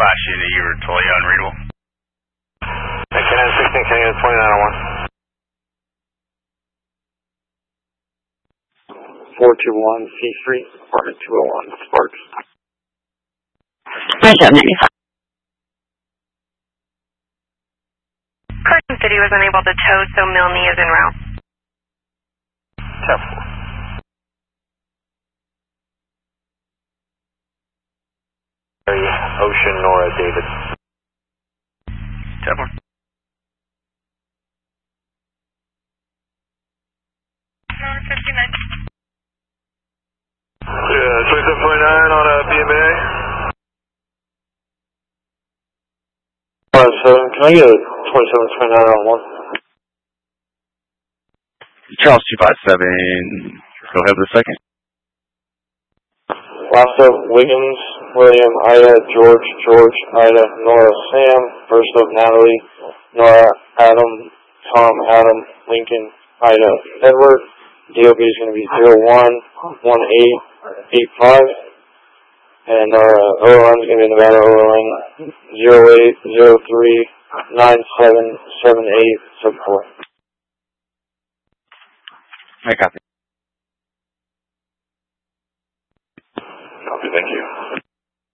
Last unit, you were totally unreadable. Cannon 16, can you get 2901? 421 C Street, apartment 201, Sparks. Where's that 95? Carson City was unable to tow, so Milne is en route. Tap 4. Ocean, Nora, David. Tap 1. Nora 59. Yeah, 2729 on a BMA. 57, can I get a 2729 on 1? Charles 257, go ahead with the second. Last up, Wiggins, William, Ida, George, George, Ida, Nora, Sam. First up, Natalie, Nora, Adam, Tom, Adam, Lincoln, Ida, Edward. DOB is going to be 011885. And our OLN is going to be Nevada OLN 0803977874. I copy.